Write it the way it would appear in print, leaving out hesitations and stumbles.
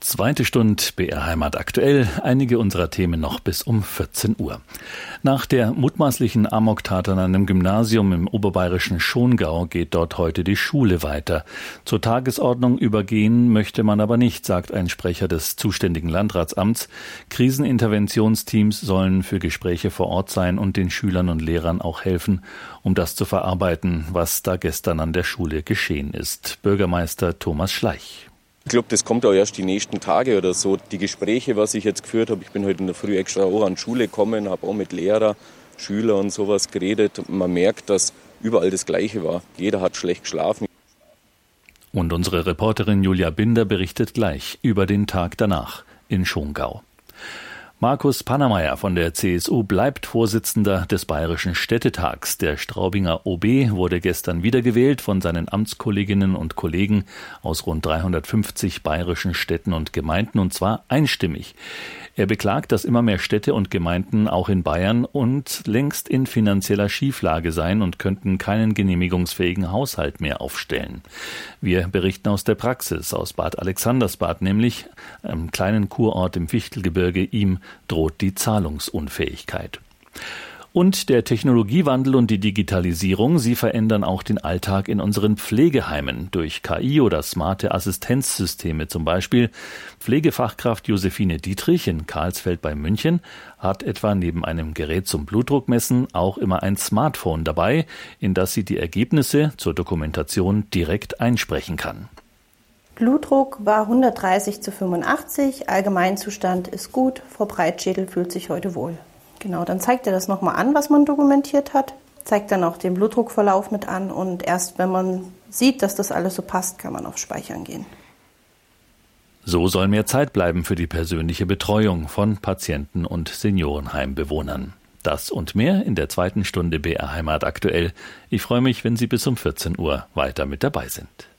Zweite Stunde BR Heimat aktuell. Einige unserer Themen noch bis um 14 Uhr. Nach der mutmaßlichen Amoktat an einem Gymnasium im oberbayerischen Schongau geht dort heute die Schule weiter. Zur Tagesordnung übergehen möchte man aber nicht, sagt ein Sprecher des zuständigen Landratsamts. Kriseninterventionsteams sollen für Gespräche vor Ort sein und den Schülern und Lehrern auch helfen, um das zu verarbeiten, was da gestern an der Schule geschehen ist. Bürgermeister Thomas Schleich. Ich glaube, das kommt auch erst die nächsten Tage oder so. Die Gespräche, was ich jetzt geführt habe, ich bin heute in der Früh extra auch an die Schule gekommen, habe auch mit Lehrer, Schüler und sowas geredet. Man merkt, dass überall das Gleiche war. Jeder hat schlecht geschlafen. Und unsere Reporterin Julia Binder berichtet gleich über den Tag danach in Schongau. Markus Pannermeier von der CSU bleibt Vorsitzender des Bayerischen Städtetags. Der Straubinger OB wurde gestern wiedergewählt von seinen Amtskolleginnen und Kollegen aus rund 350 bayerischen Städten und Gemeinden, und zwar einstimmig. Er beklagt, dass immer mehr Städte und Gemeinden auch in Bayern und längst in finanzieller Schieflage seien und könnten keinen genehmigungsfähigen Haushalt mehr aufstellen. Wir berichten aus der Praxis, aus Bad Alexandersbad, nämlich einem kleinen Kurort im Fichtelgebirge. Ihm droht die Zahlungsunfähigkeit. Und der Technologiewandel und die Digitalisierung, sie verändern auch den Alltag in unseren Pflegeheimen. Durch KI oder smarte Assistenzsysteme zum Beispiel. Pflegefachkraft Josephine Dietrich in Karlsfeld bei München hat etwa neben einem Gerät zum Blutdruckmessen auch immer ein Smartphone dabei, in das sie die Ergebnisse zur Dokumentation direkt einsprechen kann. Blutdruck war 130/85, Allgemeinzustand ist gut, Frau Breitschädel fühlt sich heute wohl. Genau, dann zeigt er das nochmal an, was man dokumentiert hat, zeigt dann auch den Blutdruckverlauf mit an und erst wenn man sieht, dass das alles so passt, kann man auf Speichern gehen. So soll mehr Zeit bleiben für die persönliche Betreuung von Patienten und Seniorenheimbewohnern. Das und mehr in der zweiten Stunde BR Heimat aktuell. Ich freue mich, wenn Sie bis um 14 Uhr weiter mit dabei sind.